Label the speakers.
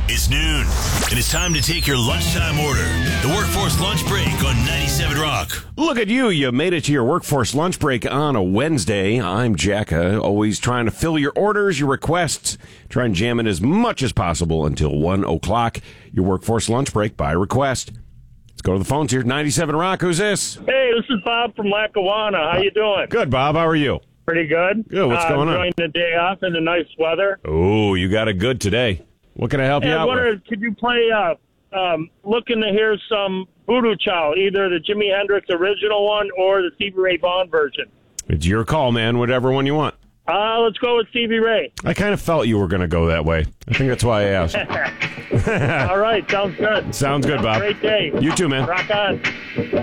Speaker 1: It's noon, and it's time to take your lunchtime order. The Workforce Lunch Break on 97 Rock.
Speaker 2: Look at you. You made it to your Workforce Lunch Break on a Wednesday. I'm Jacka, always trying to fill your orders, your requests. Try and jam in as much as possible until 1 o'clock. Your Workforce Lunch Break by request. Let's go to the phones here. 97 Rock, who's this?
Speaker 3: Hey, this is Bob from Lackawanna. How you doing?
Speaker 2: Good, Bob. How are you?
Speaker 3: Pretty good.
Speaker 2: Good. What's going on?
Speaker 3: Enjoying the day off in the nice weather.
Speaker 2: Oh, you got it good today. What can I help you
Speaker 3: I
Speaker 2: out with?
Speaker 3: wondered, could you play, looking to hear some Voodoo Child, either the Jimi Hendrix original one or the Stevie Ray Vaughan version?
Speaker 2: It's your call, man. Whatever one you want.
Speaker 3: Let's go with Stevie Ray.
Speaker 2: I kind of felt you were going to go that way. I think that's why I asked.
Speaker 3: All right, sounds good.
Speaker 2: Sounds good,
Speaker 3: Have
Speaker 2: Bob.
Speaker 3: a great day.
Speaker 2: You too, man.
Speaker 3: Rock on.